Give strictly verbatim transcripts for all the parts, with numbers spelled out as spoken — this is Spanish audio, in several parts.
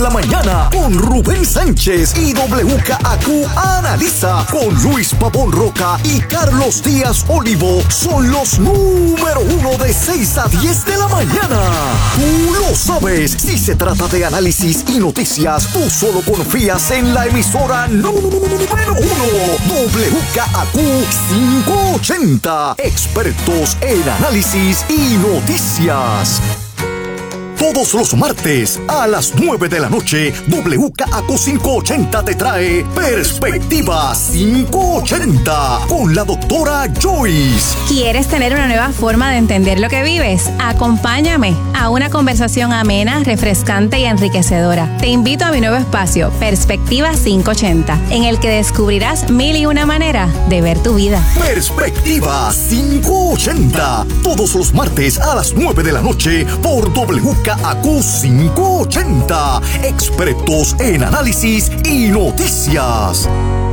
La mañana con Rubén Sánchez y W K A Q Analiza con Luis Pavón Roca y Carlos Díaz Olivo son los número uno de seis a diez de la mañana. Tú lo sabes, si se trata de análisis y noticias, tú solo confías en la emisora número uno, W K A Q quinientos ochenta, expertos en análisis y noticias. Todos los martes a las nueve de la noche, W K A Q quinientos ochenta te trae Perspectiva quinientos ochenta con la doctora Joyce. ¿Quieres tener una nueva forma de entender lo que vives? Acompáñame a una conversación amena, refrescante y enriquecedora. Te invito a mi nuevo espacio, Perspectiva quinientos ochenta, en el que descubrirás mil y una maneras de ver tu vida. Perspectiva quinientos ochenta, todos los martes a las nueve de la noche por W K A Q quinientos ochenta, expertos en análisis y noticias.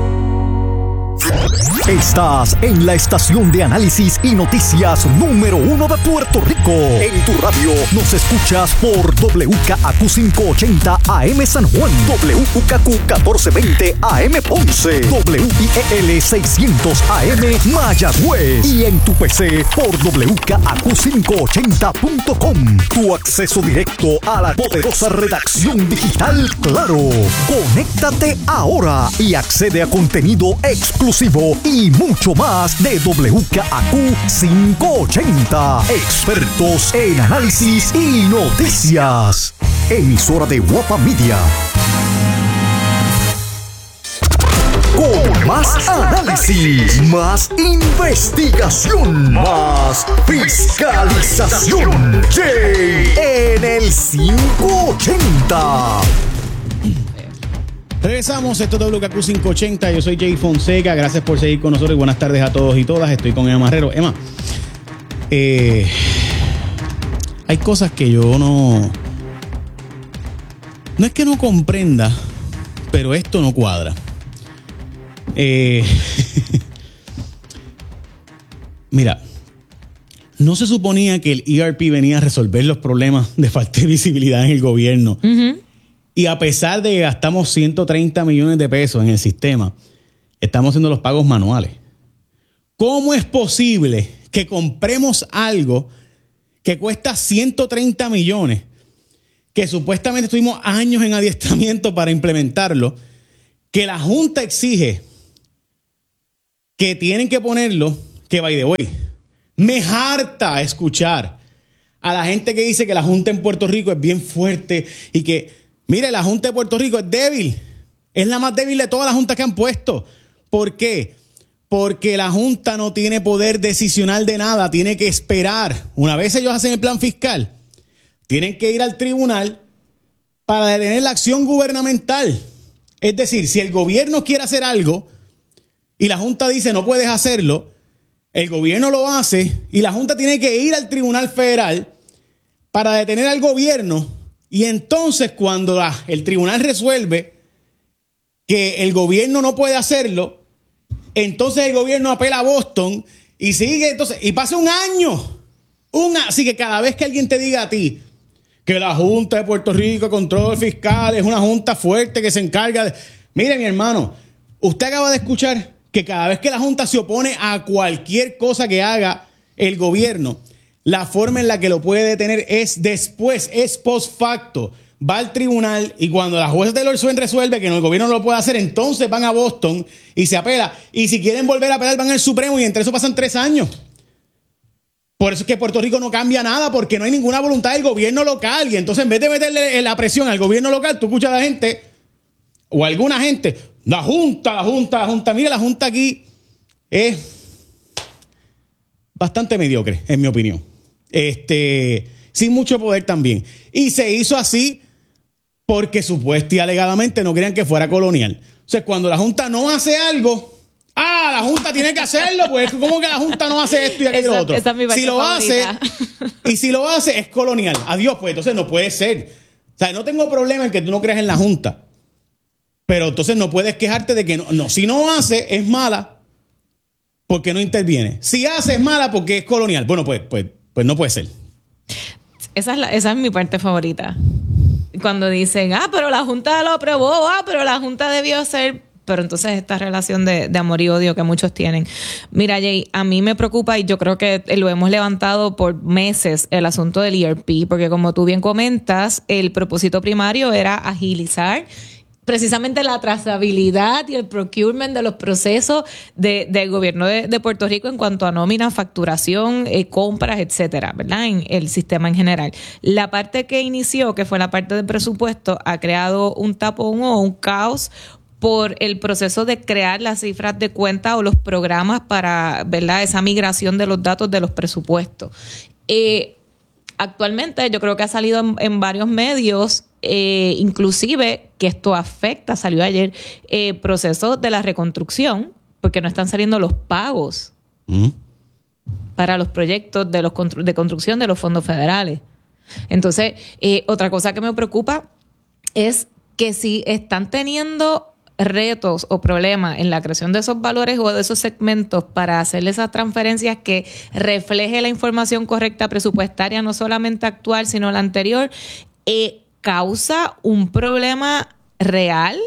Estás en la estación de análisis y noticias número uno de Puerto Rico. En tu radio nos escuchas por W K A Q quinientos ochenta A M San Juan, W K A Q catorce veinte A M Ponce, W I E L seiscientos A M Mayagüez y en tu P C por W K A Q quinientos ochenta punto com. Tu acceso directo a la poderosa redacción digital Claro. Conéctate ahora y accede a contenido exclusivo y mucho más de W K A Q quinientos ochenta. Expertos en análisis y noticias. Emisora de Guapa Media. Con más análisis, más investigación, más fiscalización. Jay en el quinientos ochenta. Regresamos, esto es W K A Q quinientos ochenta, yo soy Jay Fonseca, gracias por seguir con nosotros y buenas tardes a todos y todas, estoy con Emma Marrero. Emma, eh, hay cosas que yo no, no es que no comprenda, pero esto no cuadra. Eh, mira, no se suponía que el E R P venía a resolver los problemas de falta de visibilidad en el gobierno. Uh-huh. Y a pesar de que gastamos ciento treinta millones de pesos en el sistema, estamos haciendo los pagos manuales. ¿Cómo es posible que compremos algo que cuesta ciento treinta millones, que supuestamente estuvimos años en adiestramiento para implementarlo, que la Junta exige que tienen que ponerlo, que by the way, me harta escuchar a la gente que dice que la Junta en Puerto Rico es bien fuerte y que mire, la Junta de Puerto Rico es débil. Es la más débil de todas las juntas que han puesto. ¿Por qué? Porque la Junta no tiene poder decisional de nada. Tiene que esperar. Una vez ellos hacen el plan fiscal, tienen que ir al tribunal para detener la acción gubernamental. Es decir, si el gobierno quiere hacer algo y la Junta dice no puedes hacerlo, el gobierno lo hace y la Junta tiene que ir al tribunal federal para detener al gobierno. Y entonces cuando la, el tribunal resuelve que el gobierno no puede hacerlo, entonces el gobierno apela a Boston y sigue, entonces, y pasa un año. Un, así que cada vez que alguien te diga a ti que la Junta de Puerto Rico, control fiscal, es una junta fuerte que se encarga de... Mire, mi hermano, usted acaba de escuchar que cada vez que la Junta se opone a cualquier cosa que haga el gobierno, la forma en la que lo puede detener es después, es post facto. Va al tribunal y cuando la jueza Taylor Swain resuelve que el gobierno no lo puede hacer, entonces van a Boston y se apela. Y si quieren volver a apelar, van al Supremo y entre eso pasan tres años. Por eso es que Puerto Rico no cambia nada, porque no hay ninguna voluntad del gobierno local. Y entonces en vez de meterle la presión al gobierno local, tú escuchas a la gente o a alguna gente, la Junta, la Junta, la Junta. Mira, la Junta aquí es bastante mediocre, en mi opinión. Este, sin mucho poder también. Y se hizo así porque supuestamente y alegadamente no querían que fuera colonial. O sea, cuando la Junta no hace algo, ah, la Junta tiene que hacerlo, pues ¿cómo que la Junta no hace esto y aquello esa, otro? Esa es mi si lo favorita. hace, y si lo hace es colonial. Adiós, pues entonces no puede ser. O sea, no tengo problema en que tú no creas en la Junta, pero entonces no puedes quejarte de que no, no si no hace es mala porque no interviene. Si hace es mala porque es colonial. Bueno, pues, pues Pues no puede ser. Esa es, la, esa es mi parte favorita. cuando dicen, ah, pero la Junta lo aprobó, ah, pero la Junta debió ser... Pero entonces esta relación de, de amor y odio que muchos tienen. Mira, Jay, a mí me preocupa y yo creo que lo hemos levantado por meses el asunto del E R P, porque como tú bien comentas, el propósito primario era agilizar precisamente la trazabilidad y el procurement de los procesos de, del gobierno de, de Puerto Rico en cuanto a nómina, facturación, eh, compras, etcétera, ¿verdad? En el sistema en general. La parte que inició, que fue la parte del presupuesto, ha creado un tapón o un caos por el proceso de crear las cifras de cuenta o los programas para, ¿verdad?, esa migración de los datos de los presupuestos. Eh, actualmente yo creo que ha salido en, en varios medios, eh, inclusive que esto afecta, salió ayer, eh, procesos de la reconstrucción, porque no están saliendo los pagos mm. para los proyectos de, los constru- de construcción de los fondos federales. Entonces, eh, otra cosa que me preocupa es que si están teniendo retos o problemas en la creación de esos valores o de esos segmentos para hacerle esas transferencias que refleje la información correcta presupuestaria, no solamente actual, sino la anterior, eh, causa un problema real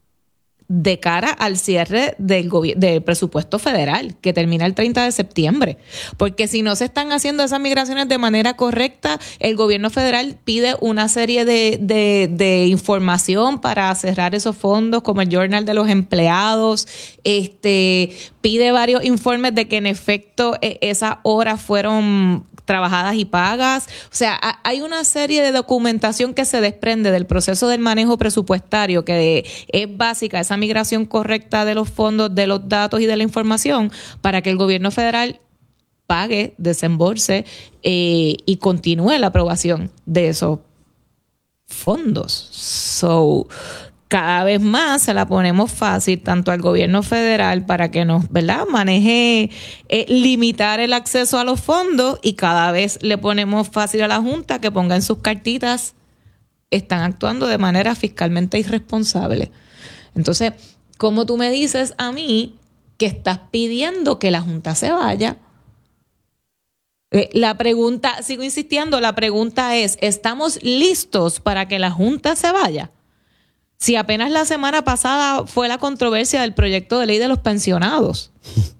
de cara al cierre del, gobi- del presupuesto federal, que termina el treinta de septiembre. Porque si no se están haciendo esas migraciones de manera correcta, el gobierno federal pide una serie de, de, de información para cerrar esos fondos, como el Journal de los Empleados, este pide varios informes de que en efecto eh, esas horas fueron trabajadas y pagas. O sea, hay una serie de documentación que se desprende del proceso del manejo presupuestario que es básica, esa migración correcta de los fondos, de los datos y de la información para que el gobierno federal pague, desembolse eh, y continúe la aprobación de esos fondos. So, cada vez más se la ponemos fácil tanto al gobierno federal para que nos, ¿verdad?, maneje, eh, limitar el acceso a los fondos, y cada vez le ponemos fácil a la Junta que ponga en sus cartitas, están actuando de manera fiscalmente irresponsable. Entonces, ¿cómo tú me dices a mí que estás pidiendo que la Junta se vaya? Eh, la pregunta, sigo insistiendo, la pregunta es, ¿estamos listos para que la Junta se vaya? Si apenas la semana pasada fue la controversia del proyecto de ley de los pensionados,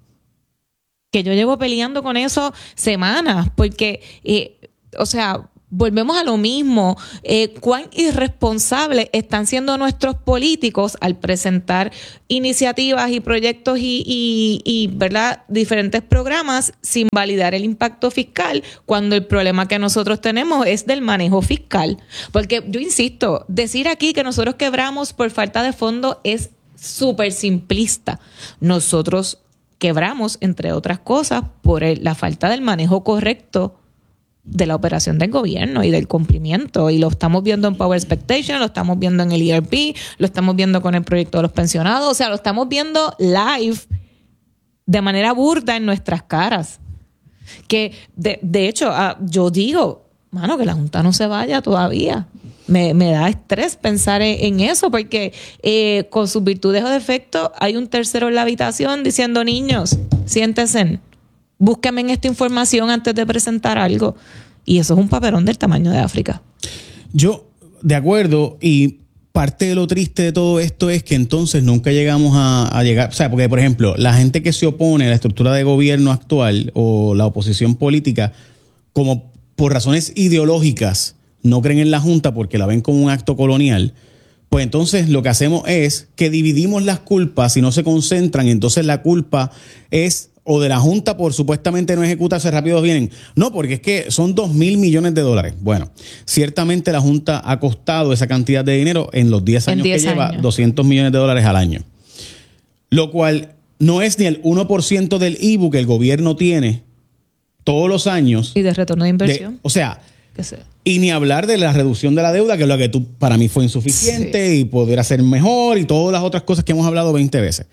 que yo llevo peleando con eso semanas, porque, eh, o sea, volvemos a lo mismo. Eh, cuán irresponsables están siendo nuestros políticos al presentar iniciativas y proyectos y, y, y ¿verdad?, diferentes programas sin validar el impacto fiscal, cuando el problema que nosotros tenemos es del manejo fiscal. Porque yo insisto, decir aquí que nosotros quebramos por falta de fondos es súper simplista. Nosotros quebramos, entre otras cosas, por el, la falta del manejo correcto de la operación del gobierno y del cumplimiento, y lo estamos viendo en Power Expectation, lo estamos viendo en el E R P, lo estamos viendo con el proyecto de los pensionados, o sea, lo estamos viendo live de manera burda en nuestras caras, que de, de hecho uh, yo digo, mano, que la Junta no se vaya todavía. Me, me da estrés pensar en, en eso, porque eh, con sus virtudes o defectos hay un tercero en la habitación diciendo, niños, siéntense, búsquenme en esta información antes de presentar algo. Y eso es un papelón del tamaño de África. Yo, de acuerdo, y parte de lo triste de todo esto es que entonces nunca llegamos a, a llegar, o sea, porque por ejemplo, la gente que se opone a la estructura de gobierno actual o la oposición política, como por razones ideológicas no creen en la Junta porque la ven como un acto colonial, pues entonces lo que hacemos es que dividimos las culpas y no se concentran, y entonces la culpa es o de la Junta por supuestamente no ejecutarse rápido vienen. No, porque es que son dos mil millones de dólares. Bueno, ciertamente la Junta ha costado esa cantidad de dinero en los diez años que lleva, doscientos millones de dólares al año. Lo cual no es ni el uno por ciento del I B U que el gobierno tiene todos los años. Y de retorno de inversión. De, o sea, que sea. Y ni hablar de la reducción de la deuda, que es lo que tú, para mí fue insuficiente, sí, y poder ser mejor y todas las otras cosas que hemos hablado veinte veces.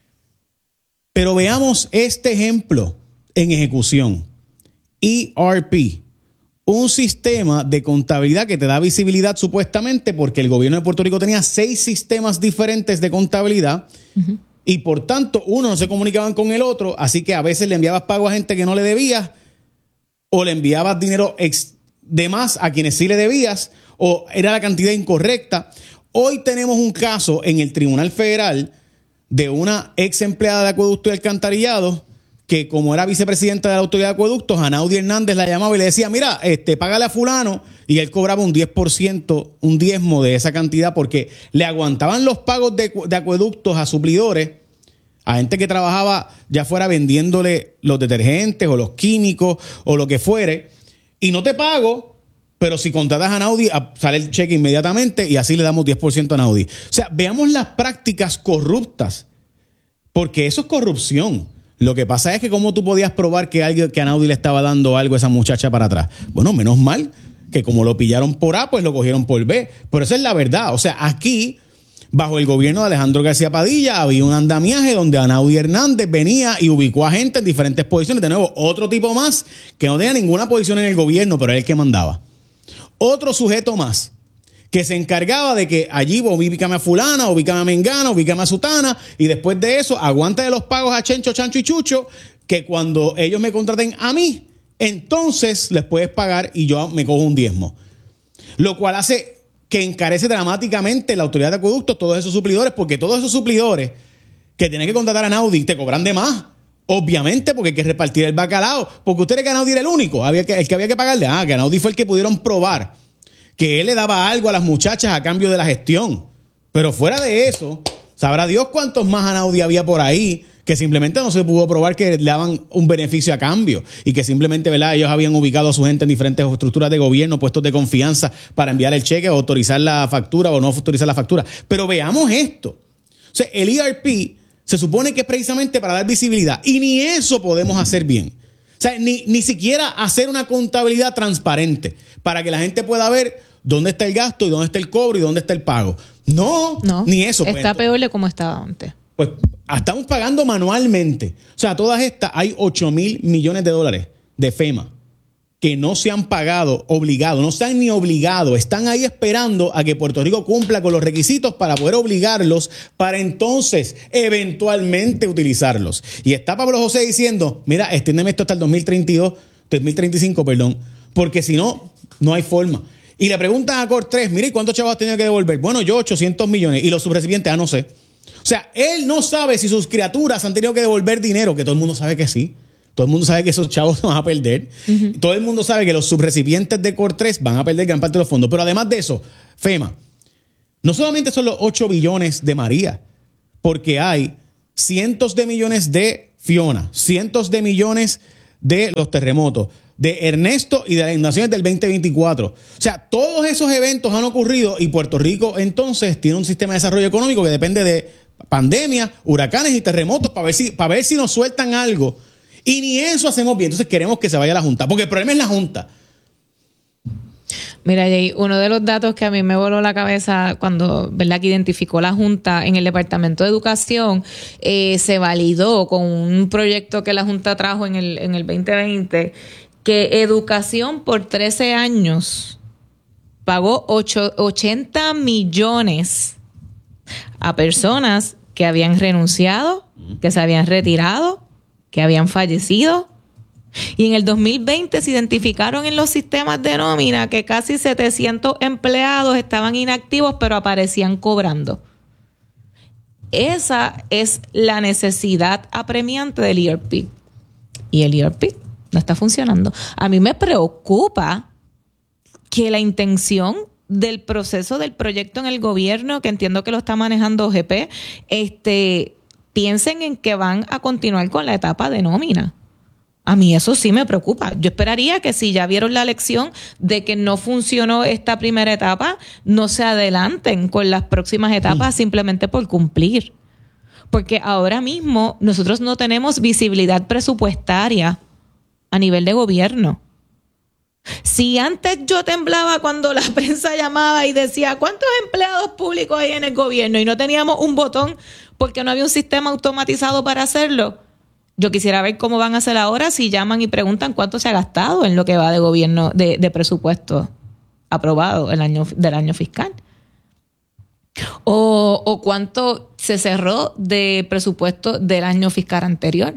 Pero veamos este ejemplo en ejecución. E R P, un sistema de contabilidad que te da visibilidad supuestamente porque el gobierno de Puerto Rico tenía seis sistemas diferentes de contabilidad, uh-huh, y por tanto uno no se comunicaban con el otro, así que a veces le enviabas pago a gente que no le debías, o le enviabas dinero ex- de más a quienes sí le debías, o era la cantidad incorrecta. Hoy tenemos un caso en el Tribunal Federal de una ex empleada de Acueducto y Alcantarillado que, como era vicepresidenta de la Autoridad de Acueductos, Anaudi Hernández la llamaba y le decía, mira, este, págale a fulano, y él cobraba un diez por ciento, un diezmo de esa cantidad, porque le aguantaban los pagos de, de acueductos a suplidores, a gente que trabajaba ya fuera vendiéndole los detergentes o los químicos o lo que fuere, y no te pago, pero si contratas a Anaudi, sale el cheque inmediatamente y así le damos diez por ciento a Anaudi. O sea, veamos las prácticas corruptas, porque eso es corrupción. Lo que pasa es que cómo tú podías probar que alguien, que Anaudi le estaba dando algo a esa muchacha para atrás. Bueno, menos mal que como lo pillaron por A, pues lo cogieron por B. Pero esa es la verdad. O sea, aquí, bajo el gobierno de Alejandro García Padilla, había un andamiaje donde Anaudi Hernández venía y ubicó a gente en diferentes posiciones. De nuevo, otro tipo más que no tenía ninguna posición en el gobierno, pero era el que mandaba. Otro sujeto más que se encargaba de que allí ubícame a fulana, ubícame a mengana, ubícame a sutana, y después de eso aguanta de los pagos a Chencho, Chancho y Chucho, que cuando ellos me contraten a mí, entonces les puedes pagar y yo me cojo un diezmo. Lo cual hace que encarece dramáticamente la autoridad de acueductos, todos esos suplidores, porque todos esos suplidores que tienen que contratar a Anaudi te cobran de más. Obviamente, porque hay que repartir el bacalao. Porque usted cree que Anaudi era el único, había que, el que había que pagarle. Ah, que Anaudi fue el que pudieron probar que él le daba algo a las muchachas a cambio de la gestión. Pero fuera de eso, sabrá Dios cuántos más Anaudi había por ahí que simplemente no se pudo probar que le daban un beneficio a cambio y que simplemente, ¿verdad?, ellos habían ubicado a su gente en diferentes estructuras de gobierno, puestos de confianza para enviar el cheque o autorizar la factura o no autorizar la factura. Pero veamos esto. O sea, el E R P se supone que es precisamente para dar visibilidad y ni eso podemos hacer bien. O sea, ni, ni siquiera hacer una contabilidad transparente para que la gente pueda ver dónde está el gasto y dónde está el cobro y dónde está el pago. No, no ni eso. Está pues, peor de como estaba antes. Pues estamos pagando manualmente. O sea, todas estas, hay ocho mil millones de dólares de FEMA que no se han pagado obligados, no se han ni obligado, están ahí esperando a que Puerto Rico cumpla con los requisitos para poder obligarlos, para entonces eventualmente utilizarlos. Y está Pablo José diciendo, mira, extiéndeme esto hasta el dos mil treinta y dos, dos mil treinta y cinco, perdón, porque si no, no hay forma. Y le preguntan a Cortés, mire, ¿cuántos chavos ha tenido que devolver? Bueno, yo ochocientos millones. Y los subrecipientes, ah, no sé. O sea, él no sabe si sus criaturas han tenido que devolver dinero, que todo el mundo sabe que sí. Todo el mundo sabe que esos chavos van a perder. Uh-huh. Todo el mundo sabe que los subrecipientes de Cortés van a perder gran parte de los fondos. Pero además de eso, FEMA, no solamente son los ocho billones de María, porque hay cientos de millones de Fiona, cientos de millones de los terremotos, de Ernesto y de las inundaciones del veinte veinticuatro. O sea, todos esos eventos han ocurrido y Puerto Rico entonces tiene un sistema de desarrollo económico que depende de pandemias, huracanes y terremotos para ver si, para ver si nos sueltan algo. Y ni eso hacemos bien. Entonces queremos que se vaya la Junta, porque el problema es la Junta. Mira, Jay, uno de los datos que a mí me voló la cabeza cuando, ¿verdad?, que identificó la Junta en el Departamento de Educación, eh, se validó con un proyecto que la Junta trajo en el, en el veinte veinte, que Educación por trece años pagó ocho, ochenta millones a personas que habían renunciado, que se habían retirado, que habían fallecido. Y en el dos mil veinte se identificaron en los sistemas de nómina que casi setecientos empleados estaban inactivos, pero aparecían cobrando. Esa es la necesidad apremiante del E R P. Y el E R P no está funcionando. A mí me preocupa que la intención del proceso del proyecto en el gobierno, que entiendo que lo está manejando G P, este, piensen en que van a continuar con la etapa de nómina. A mí eso sí me preocupa. Yo esperaría que si ya vieron la lección de que no funcionó esta primera etapa, no se adelanten con las próximas etapas sí. simplemente por cumplir. Porque ahora mismo nosotros no tenemos visibilidad presupuestaria a nivel de gobierno. Si antes yo temblaba cuando la prensa llamaba y decía ¿cuántos empleados públicos hay en el gobierno? Y no teníamos un botón porque no había un sistema automatizado para hacerlo. Yo quisiera ver cómo van a hacer ahora si llaman y preguntan cuánto se ha gastado en lo que va de gobierno, de, de presupuesto aprobado el año, del año fiscal. O, o cuánto se cerró de presupuesto del año fiscal anterior.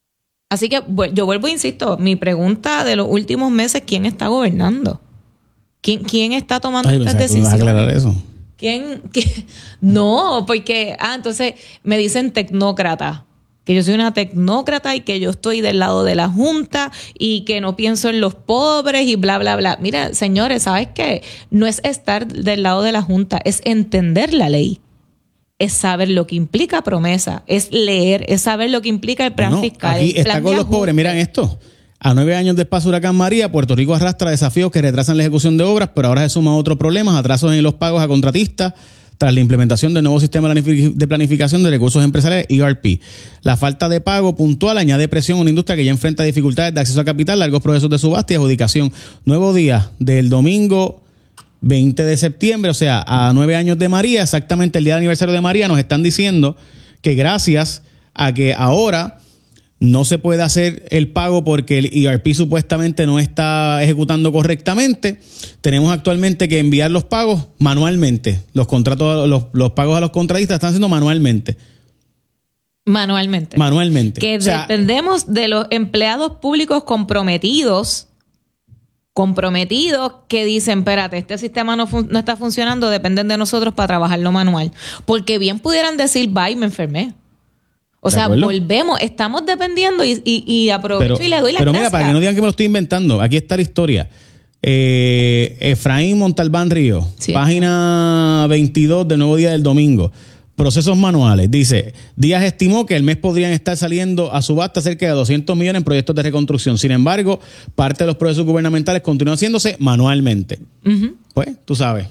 Así que yo vuelvo e insisto, mi pregunta de los últimos meses, ¿quién está gobernando? ¿Quién, quién está tomando Ay, estas pensaba que me ibas a decisiones? aclarar eso. ¿Quién, quién? No, porque, ah, entonces me dicen tecnócrata. Que yo soy una tecnócrata y que yo estoy del lado de la Junta y que no pienso en los pobres y bla, bla, bla. Mira, señores, ¿sabes qué? No es estar del lado de la Junta, es entender la ley. Es saber lo que implica promesa, es leer, es saber lo que implica el plan No, fiscal. aquí el está plan con de los ajuste. pobres. Miran esto. A nueve años del paso huracán María, Puerto Rico arrastra desafíos que retrasan la ejecución de obras, pero ahora se suman otros problemas, atrasos en los pagos a contratistas, tras la implementación del nuevo sistema de planificación de recursos empresariales, E R P. La falta de pago puntual añade presión a una industria que ya enfrenta dificultades de acceso a capital, largos procesos de subasta y adjudicación. Nuevo día del domingo veinte de septiembre, o sea, a nueve años de María, exactamente el día de aniversario de María, nos están diciendo que gracias a que ahora no se puede hacer el pago porque el E R P supuestamente no está ejecutando correctamente. Tenemos actualmente que enviar los pagos manualmente. Los contratos, los, los pagos a los contratistas están haciendo manualmente. Manualmente. Manualmente. Que O sea, dependemos de los empleados públicos comprometidos, comprometidos que dicen, espérate, este sistema no, fun- no está funcionando, dependen de nosotros para trabajarlo manual. Porque bien pudieran decir, bye, me enfermé. O ¿De sea, acuerdo? volvemos, estamos dependiendo y, y, y aprovecho pero, y le doy la pero gracias. mira, para que no digan que me lo estoy inventando, aquí está la historia. Eh, Efraín Montalbán Río, Sí. página veintidós del Nuevo Día del Domingo. Procesos manuales. Dice, Díaz estimó que el mes podrían estar saliendo a subasta cerca de doscientos millones en proyectos de reconstrucción. Sin embargo, parte de los procesos gubernamentales continúan haciéndose manualmente. Ujú. Pues, tú sabes,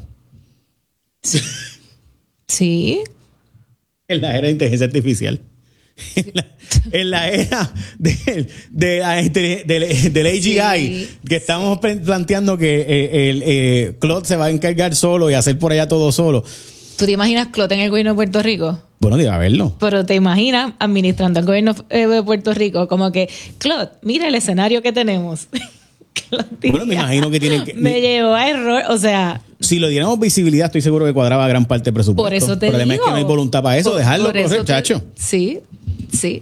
Sí. en la era de inteligencia artificial. En la, en la era de, de, de, del, del A G I, Sí. que estamos pre- planteando que eh, el eh, Claude se va a encargar solo y hacer por allá todo solo. ¿Tú te imaginas Clot en el gobierno de Puerto Rico? Bueno, debe haberlo. Pero te imaginas administrando el gobierno eh, de Puerto Rico como que, Clot, mira el escenario que tenemos. Clot Bueno, me diría, imagino que tienen que... me llevó a error, o sea... Si lo diéramos visibilidad, estoy seguro que cuadraba gran parte del presupuesto. Por eso te El problema digo. es que no hay voluntad para eso, Por- dejarlo por eso correr, te- chacho. Sí, sí.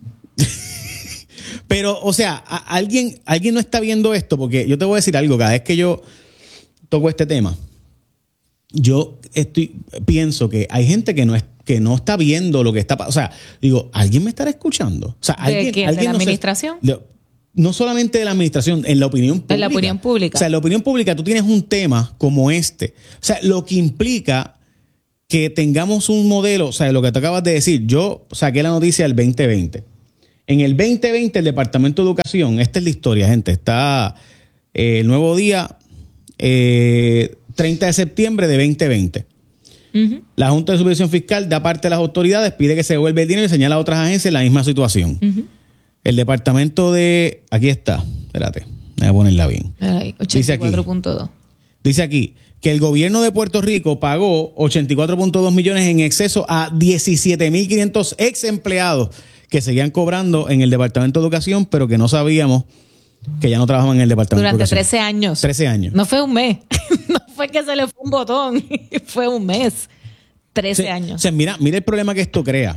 Pero, o sea, a- alguien, alguien no está viendo esto, porque yo te voy a decir algo, cada vez que yo toco este tema, yo estoy, pienso que hay gente que no es, que no está viendo lo que está pasando. O sea, digo, ¿alguien me estará escuchando? O sea, ¿De alguien, quién? ¿De alguien la no se- administración? de- no solamente de la administración, en la opinión pública. En la opinión pública. O sea, en la opinión pública tú tienes un tema como este. O sea, lo que implica que tengamos un modelo, o sea, lo que te acabas de decir, yo saqué la noticia del veinte veinte. En el veinte veinte, el Departamento de Educación, esta es la historia, gente, está eh, el nuevo día, eh, treinta de septiembre de veinte veinte. Ujú. La Junta de Supervisión Fiscal da parte de las autoridades, pide que se devuelva el dinero y señala a otras agencias en la misma situación. Ujú. El departamento de... Aquí está, espérate, voy a ponerla bien. Ay, ochenta y cuatro punto dos. Dice aquí que el gobierno de Puerto Rico pagó ochenta y cuatro punto dos millones en exceso a diecisiete mil quinientos ex empleados que seguían cobrando en el Departamento de Educación, pero que no sabíamos que ya no trabajaban en el Departamento Durante de Educación. trece años. trece años. No fue un mes. No fue que se le fue un botón. Fue un mes. trece Se- años. O sea, mira, mira el problema que esto crea.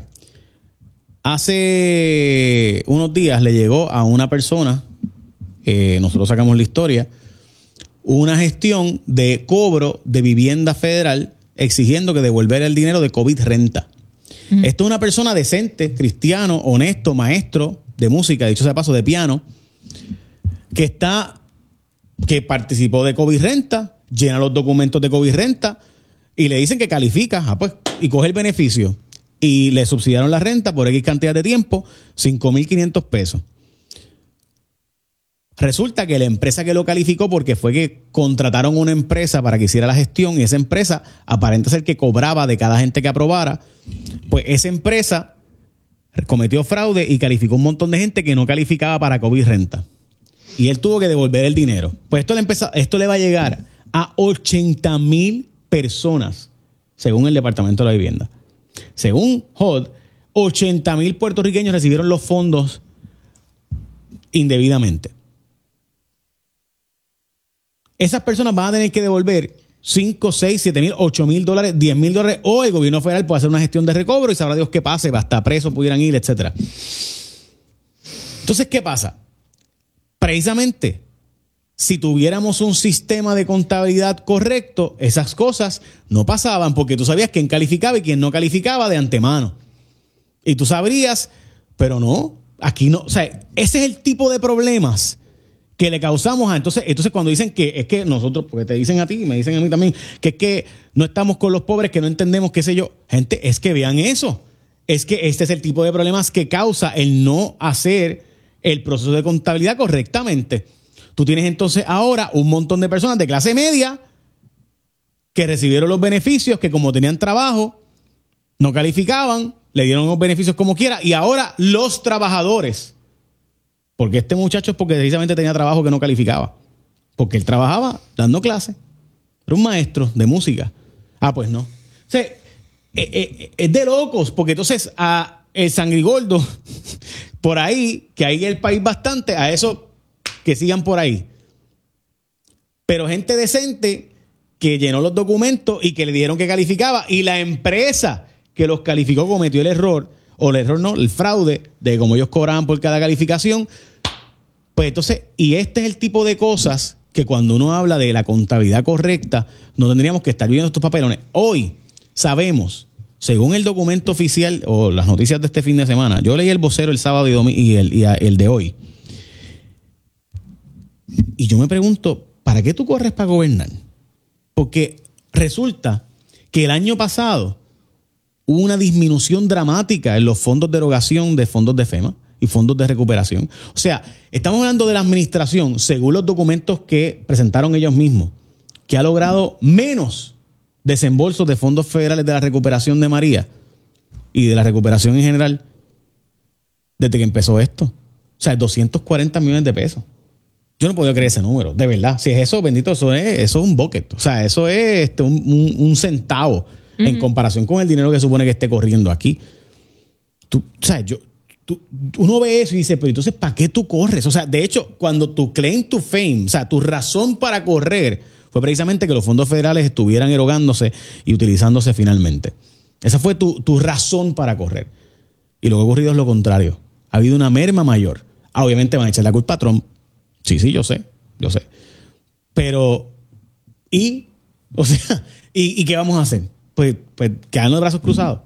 Hace unos días le llegó a una persona, eh, nosotros sacamos la historia, una gestión de cobro de vivienda federal exigiendo que devolviera el dinero de COVID renta. Uh-huh. Esto es una persona decente, cristiano, honesto, maestro de música, dicho sea de paso, de piano, que está, que participó de COVID renta, llena los documentos de COVID renta y le dicen que califica, ah, pues, y coge el beneficio. Y le subsidiaron la renta por X cantidad de tiempo, cinco mil quinientos pesos. Resulta que la empresa que lo calificó, porque fue que contrataron una empresa para que hiciera la gestión, y esa empresa aparenta ser que cobraba de cada gente que aprobara, pues esa empresa cometió fraude y calificó un montón de gente que no calificaba para COVID renta. Y él tuvo que devolver el dinero. Pues esto le, empezó, esto le va a llegar a ochenta mil personas, según el Departamento de la Vivienda. Según H U D, ochenta mil puertorriqueños recibieron los fondos indebidamente. Esas personas van a tener que devolver cinco, seis, siete mil, ocho mil dólares, diez mil dólares, o el gobierno federal puede hacer una gestión de recobro y sabrá Dios qué pase, hasta presos pudieran ir, etcétera. Entonces, ¿qué pasa? Precisamente si tuviéramos un sistema de contabilidad correcto, esas cosas no pasaban porque tú sabías quién calificaba y quién no calificaba de antemano. Y tú sabrías, pero no, aquí no. O sea, ese es el tipo de problemas que le causamos a... Entonces, entonces cuando dicen que es que nosotros, porque te dicen a ti y me dicen a mí también, que es que no estamos con los pobres, que no entendemos qué sé yo. Gente, es que vean eso. Es que este es el tipo de problemas que causa el no hacer el proceso de contabilidad correctamente. Tú tienes entonces ahora un montón de personas de clase media que recibieron los beneficios, que como tenían trabajo, no calificaban, le dieron los beneficios como quiera, y ahora los trabajadores, porque este muchacho es porque precisamente tenía trabajo que no calificaba, porque él trabajaba dando clases, era un maestro de música. Ah, pues no. O sea, eh, eh, es de locos, porque entonces a el sangrigordo, por ahí, que hay en el país bastante, a eso que sigan por ahí. Pero gente decente que llenó los documentos y que le dijeron que calificaba, y la empresa que los calificó cometió el error, o el error no, el fraude de cómo ellos cobraban por cada calificación. Pues entonces, y este es el tipo de cosas que cuando uno habla de la contabilidad correcta, no tendríamos que estar viendo estos papelones. Hoy sabemos, según el documento oficial o las noticias de este fin de semana, yo leí el vocero el sábado y, domi- y, el, y el de hoy, y yo me pregunto, ¿para qué tú corres para gobernar? Porque resulta que el año pasado hubo una disminución dramática en los fondos de erogación de fondos de FEMA y fondos de recuperación. O sea, estamos hablando de la administración, según los documentos que presentaron ellos mismos, que ha logrado menos desembolsos de fondos federales de la recuperación de María y de la recuperación en general desde que empezó esto. O sea, doscientos cuarenta millones de pesos. Yo no puedo creer ese número, de verdad. Si es eso, bendito, eso es, eso es un bucket. O sea, eso es este, un, un, un centavo uh-huh. en comparación con el dinero que supone que esté corriendo aquí. Tú, o sea, yo, tú, uno ve eso y dice, pero entonces, ¿para qué tú corres? O sea, de hecho, cuando tu claim to fame, o sea, tu razón para correr fue precisamente que los fondos federales estuvieran erogándose y utilizándose finalmente. Esa fue tu, tu razón para correr. Y lo que ha ocurrido es lo contrario. Ha habido una merma mayor. Ah, obviamente van a echar la culpa a Trump. Sí, sí, yo sé, yo sé. Pero, ¿y? O sea, ¿y, y qué vamos a hacer? Pues, pues quedan los brazos cruzados.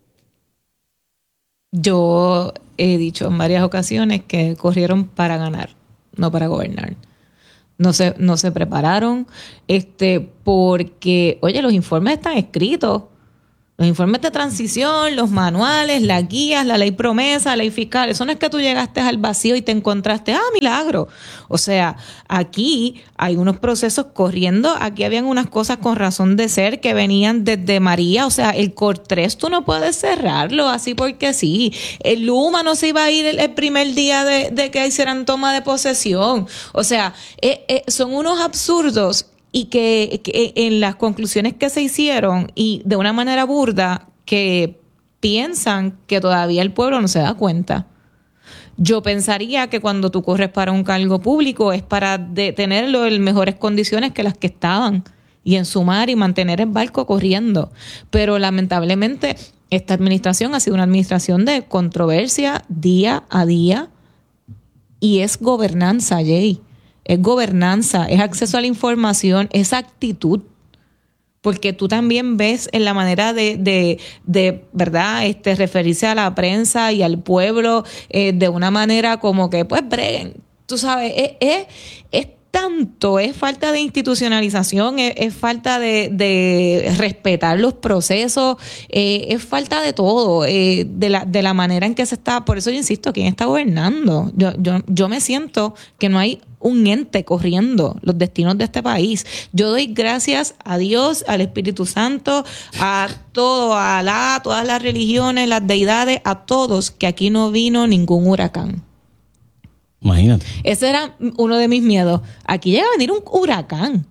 Yo he dicho en varias ocasiones que corrieron para ganar, no para gobernar. No se, no se prepararon, este, porque, oye, los informes están escritos. Los informes de transición, los manuales, las guías, la ley promesa, la ley fiscal. Eso no es que tú llegaste al vacío y te encontraste, ah, milagro. O sea, aquí hay unos procesos corriendo. Aquí habían unas cosas con razón de ser que venían desde María. O sea, el C O R tres tú no puedes cerrarlo así porque sí. El Luma no se iba a ir el, el primer día de, de que hicieran toma de posesión. O sea, eh, eh, son unos absurdos. Y que, que en las conclusiones que se hicieron, y de una manera burda, que piensan que todavía el pueblo no se da cuenta. Yo pensaría que cuando tú corres para un cargo público es para de tenerlo en mejores condiciones que las que estaban y en sumar y mantener el barco corriendo. Pero lamentablemente esta administración ha sido una administración de controversia día a día, y es gobernanza, Jay. Es gobernanza, es acceso a la información, es actitud. Porque tú también ves en la manera de, de, de ¿verdad? Este, referirse a la prensa y al pueblo eh, de una manera como que, pues, breguen. Tú sabes, es, es, es tanto, es falta de institucionalización, es, es falta de, de respetar los procesos, eh, es falta de todo, eh, de la, de la manera en que se está. Por eso yo insisto, ¿quién está gobernando? Yo, yo, yo me siento que no hay un ente corriendo los destinos de este país. Yo doy gracias a Dios, al Espíritu Santo, a todo, a Alá, a todas las religiones, las deidades, a todos, que aquí no vino ningún huracán. Imagínate. Ese era uno de mis miedos. Aquí llega a venir un huracán.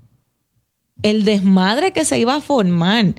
El desmadre que se iba a formar.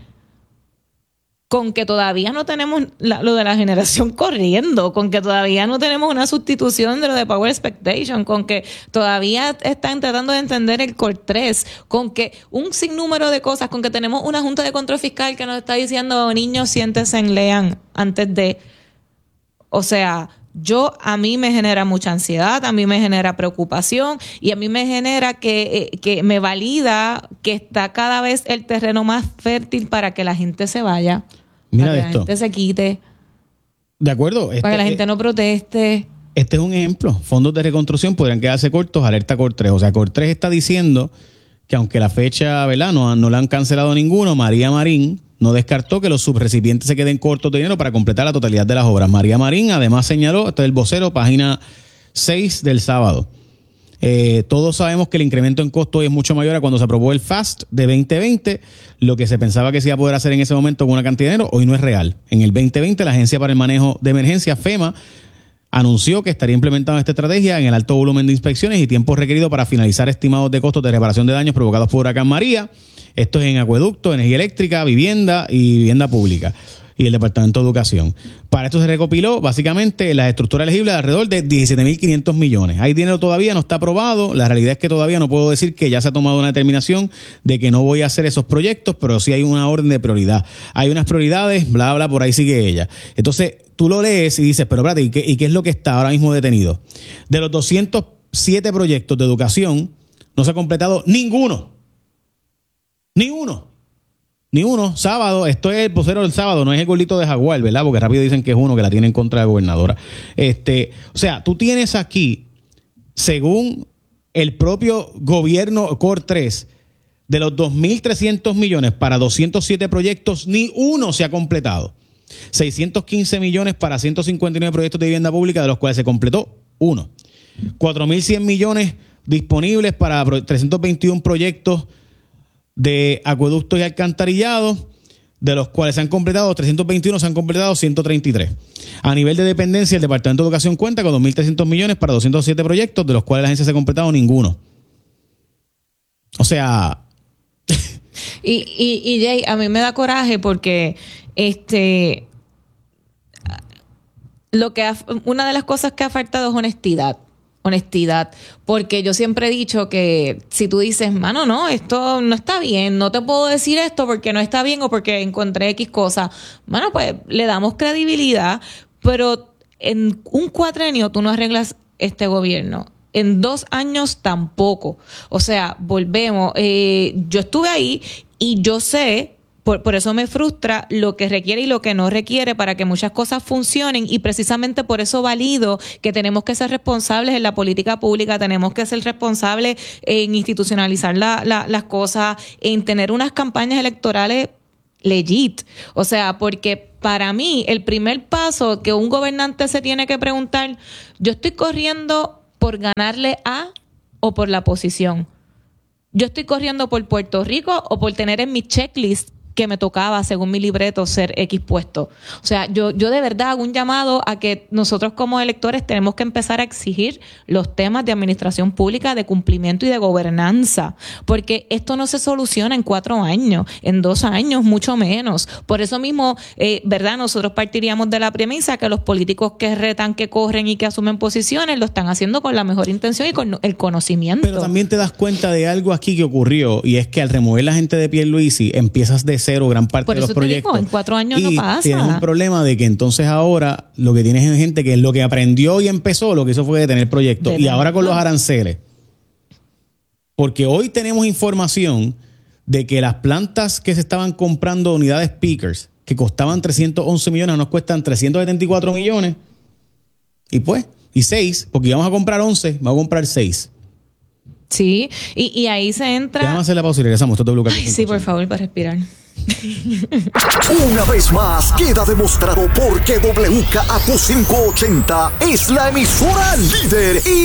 Con que todavía no tenemos la, lo de la generación corriendo, con que todavía no tenemos una sustitución de lo de Power Expectation, con que todavía están tratando de entender el C O R tres, con que un sinnúmero de cosas, con que tenemos una Junta de Control Fiscal que nos está diciendo, niños, siéntense, lean antes de... O sea, yo a mí me genera mucha ansiedad, a mí me genera preocupación y a mí me genera que, eh, que me valida que está cada vez el terreno más fértil para que la gente se vaya, Mira para que esto. la gente se quite, De acuerdo. Este, para que la gente no proteste. Este es un ejemplo. Fondos de reconstrucción podrían quedarse cortos, alerta Cortres. O sea, Cortres está diciendo que aunque la fecha, ¿verdad? No, no la han cancelado ninguno, María Marín no descartó que los subrecipientes se queden cortos de dinero para completar la totalidad de las obras. María Marín además señaló, esto es el vocero, página seis del sábado. Eh, todos sabemos que el incremento en costo hoy es mucho mayor a cuando se aprobó el FAST de veinte veinte. Lo que se pensaba que se iba a poder hacer en ese momento con una cantidad de dinero, hoy no es real. En el veinte veinte, la Agencia para el Manejo de Emergencia, FEMA, anunció que estaría implementando esta estrategia en el alto volumen de inspecciones y tiempos requeridos para finalizar estimados de costos de reparación de daños provocados por Huracán María. Esto es en acueducto, energía eléctrica, vivienda y vivienda pública. Y el Departamento de Educación. Para esto se recopiló básicamente la estructura elegible de alrededor de diecisiete mil quinientos millones. Hay dinero todavía, no está aprobado. La realidad es que todavía no puedo decir que ya se ha tomado una determinación de que no voy a hacer esos proyectos, pero sí hay una orden de prioridad. Hay unas prioridades, bla, bla, por ahí sigue ella. Entonces, tú lo lees y dices, pero espérate, ¿y qué, y qué es lo que está ahora mismo detenido? De los doscientos siete proyectos de educación, no se ha completado ninguno. Ni uno. Ni uno. Sábado, esto es el vocero del sábado, no es el gordito de Jaguar, ¿verdad? Porque rápido dicen que es uno que la tiene en contra de la gobernadora. Este, o sea, tú tienes aquí, según el propio gobierno Cortres, de los dos mil trescientos millones para doscientos siete proyectos, ni uno se ha completado. seiscientos quince millones para ciento cincuenta y nueve proyectos de vivienda pública, de los cuales se completó uno. cuatro mil cien millones disponibles para trescientos veintiuno proyectos de acueductos y alcantarillados, de los cuales se han completado trescientos veintiuno, se han completado ciento treinta y tres. A nivel de dependencia, el Departamento de Educación cuenta con dos mil trescientos millones para doscientos siete proyectos, de los cuales la agencia se ha completado ninguno. O sea... y, y, y Jay, a mí me da coraje porque este lo que ha, una de las cosas que ha faltado es honestidad. Honestidad, porque yo siempre he dicho que si tú dices, mano, no, esto no está bien, no te puedo decir esto porque no está bien o porque encontré X cosa, mano, pues le damos credibilidad, pero en un cuatrenio tú no arreglas este gobierno. En dos años tampoco. O sea, volvemos. Eh, yo estuve ahí y yo sé... Por, por eso me frustra lo que requiere y lo que no requiere para que muchas cosas funcionen y precisamente por eso valido que tenemos que ser responsables en la política pública, tenemos que ser responsables en institucionalizar la, la, las cosas, en tener unas campañas electorales legit. O sea, porque para mí el primer paso que un gobernante se tiene que preguntar, yo estoy corriendo por ganarle a o por la posición. Yo estoy corriendo por Puerto Rico o por tener en mi checklist que me tocaba, según mi libreto, ser X puesto. O sea, yo, yo de verdad hago un llamado a que nosotros como electores tenemos que empezar a exigir los temas de administración pública, de cumplimiento y de gobernanza, porque esto no se soluciona en cuatro años, en dos años, mucho menos. Por eso mismo, eh, ¿verdad? Nosotros partiríamos de la premisa que los políticos que retan, que corren y que asumen posiciones, lo están haciendo con la mejor intención y con el conocimiento. Pero también te das cuenta de algo aquí que ocurrió, y es que al remover la gente de Pierluisi, empiezas de cero gran parte Por de los proyectos. Digo, en cuatro años y no pasa. Tienes un problema de que entonces ahora lo que tienes es gente que lo que aprendió y empezó, lo que hizo fue detener proyectos. De y ahora con los aranceles. Porque hoy tenemos información de que las plantas que se estaban comprando unidades Speakers, que costaban trescientos once millones, nos cuestan trescientos setenta y cuatro millones. Y pues, y seis, porque íbamos a comprar once, vamos a comprar seis. Sí, y, y ahí se entra... Vamos a hacer la pausa y regresamos. Esto es Ay, sí, por favor, para respirar. Una vez más queda demostrado por qué W K A Q quinientos ochenta es la emisora líder y